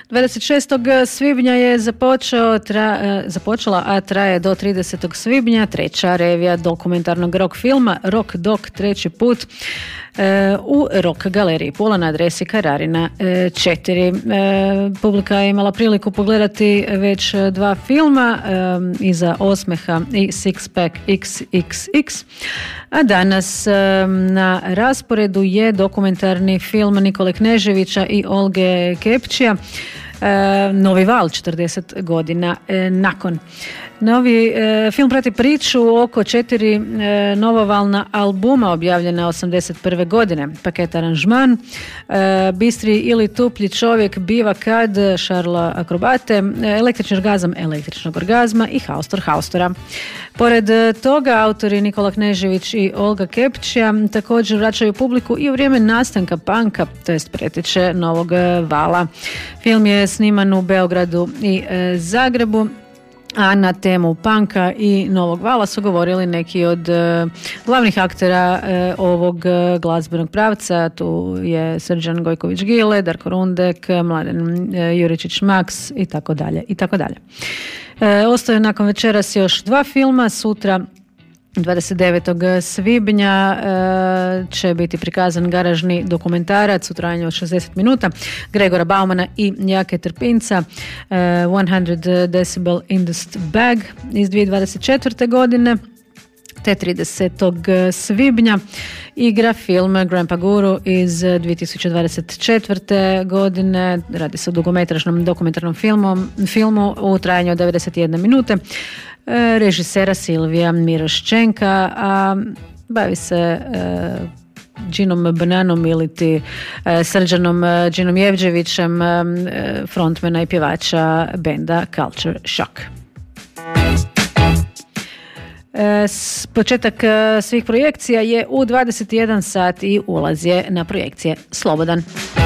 26. svibnja je započela, a traje do 30. svibnja treća revija dokumentarnog rock filma Rock Dog treći put u Rock galeriji Pula na adresi Kararina 4. Publika je imala priliku pogledati već dva filma, Iza osmeha i Six Pack XXX, a danas na rasporedu je dokumentarni film Nikole Kneževića i Olge Kepčija, Novi val 40 godina nakon. Novi film prati priču oko 4 novovalna albuma objavljena 81. godine. Paket aranžman, Bistri ili tuplji čovjek biva kad, Šarla akrobate, električni orgazam električnog orgazma i Haustor Haustora. Pored toga, autori Nikola Knežević i Olga Kepčija također vraćaju publiku i u vrijeme nastanka panka, to jest pretječe novog vala. Film je sniman u Beogradu i Zagrebu, a na temu panka i novog vala su govorili neki od glavnih aktera ovog glazbenog pravca. Tu je Srđan Gojković-Gile, Darko Rundek, Mladen Juričić-Maks i tako dalje i tako dalje. Ostaje nakon večeras još dva filma. Sutra 29. svibnja će biti prikazan garažni dokumentarac u trajanju od 60 minuta Gregora Baumana i Jake Trpinca, 100 Decibel in the Bag iz 2024. godine. Te 30. svibnja igra film Grandpa Guru iz 2024. godine. Radi se o dugometražnom dokumentarnom filmu u trajanju od 91 minute. Režisera Silvija Miroščenka, a bavi se Džinom Bananom ili ti Srđanom Džinom Jevđevićem, frontmana i pjevača benda Culture Shock. Početak svih projekcija je u 21 sat i ulaz je na projekcije slobodan.